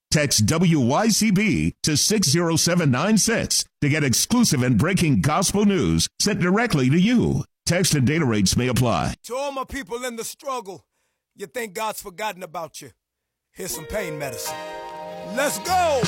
Text WYCB to 60796 to get exclusive and breaking gospel news sent directly to you. Text and data rates may apply. To all my people in the struggle, you think God's forgotten about you. Here's some pain medicine. Let's go!